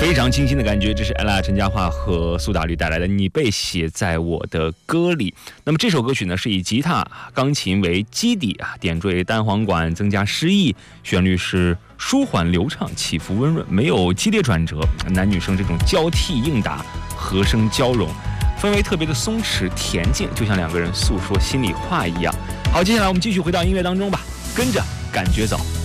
非常清新的感觉，这是 ella 陈嘉桦和苏打绿带来的《你被写在我的歌里》。那么这首歌曲呢，是以吉他、钢琴为基底点缀单簧管，增加诗意，旋律是舒缓流畅，起伏温润，没有激烈转折，男女生这种交替应答，和声交融，氛围特别的松弛恬静，就像两个人诉说心里话一样。好，接下来我们继续回到音乐当中吧，跟着感觉走。